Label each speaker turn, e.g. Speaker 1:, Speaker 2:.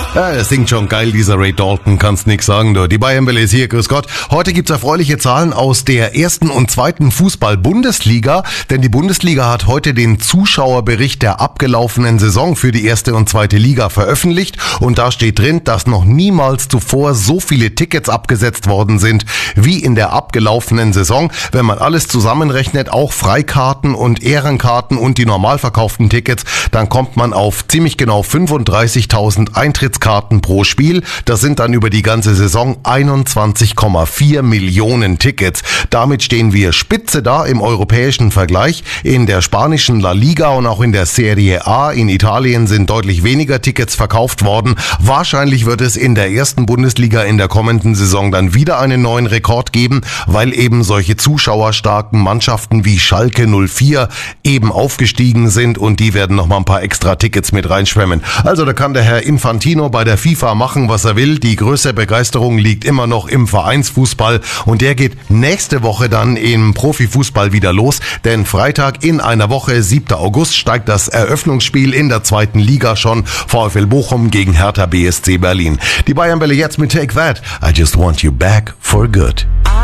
Speaker 1: Ja, er singt schon geil, dieser Ray Dalton, kannst nix sagen, du. Die Bayernwelle ist hier, grüß Gott. Heute gibt's erfreuliche Zahlen aus der ersten und zweiten Fußball-Bundesliga, denn die Bundesliga hat heute den Zuschauerbericht der abgelaufenen Saison für die erste und zweite Liga veröffentlicht und da steht drin, dass noch niemals zuvor so viele Tickets abgesetzt worden sind wie in der abgelaufenen Saison. Wenn man alles zusammenrechnet, auch Freikarten und Ehrenkarten und die normal verkauften Tickets, dann kommt man auf ziemlich genau 35.000 Eintrittskarten pro Spiel. Das sind dann über die ganze Saison 21,4 Millionen Tickets. Damit stehen wir spitze da im europäischen Vergleich. In der spanischen La Liga und auch in der Serie A in Italien sind deutlich weniger Tickets verkauft worden. Wahrscheinlich wird es in der ersten Bundesliga in der kommenden Saison dann wieder einen neuen Rekord geben, weil eben solche zuschauerstarken Mannschaften wie Schalke 04 eben aufgestiegen sind und die werden nochmal ein paar extra Tickets mit reinschwemmen. Also da kann der Herr Infantino bei der FIFA machen, was er will. Die größte Begeisterung liegt immer noch im Vereinsfußball und der geht nächste Woche dann im Profifußball wieder los, denn Freitag in einer Woche, 7. August, steigt das Eröffnungsspiel in der zweiten Liga schon. VfL Bochum gegen Hertha BSC Berlin. Die Bayernwelle jetzt mit Take That. I just want you back for good.